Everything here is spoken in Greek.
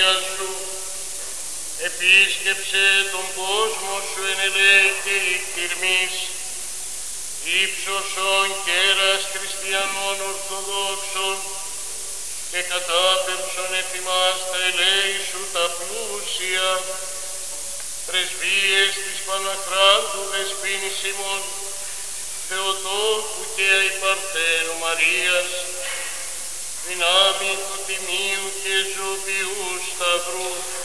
προνομία σου. Επίσκεψε τον κόσμο σου εν ελέη και εκτιρμής, ύψωσον κέρας χριστιανών ορθοδόξων και κατάπεμψον εφ' ημάς τα ελέη σου τα πλούσια, πρεσβείες της Παναχράντου δεσποίνης ημών, Θεοτόκου και Αϊπαρθένου Μαρίας, δυνάμει του Τιμίου και Ζωοποιού Σταυρού,